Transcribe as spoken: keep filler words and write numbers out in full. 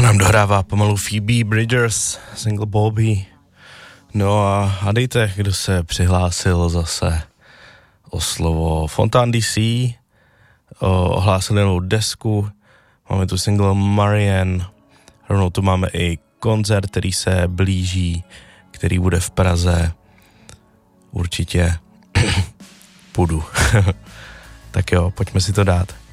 nám dohrává pomalu Phoebe Bridgers, single Bobby. No a hadejte, kdo se přihlásil zase o slovo. Fontaine D C ohlásili novou desku, máme tu single Marianne, rovnou tu máme i koncert, který se blíží, který bude v Praze. Určitě půjdu. Tak jo, pojďme si to dát.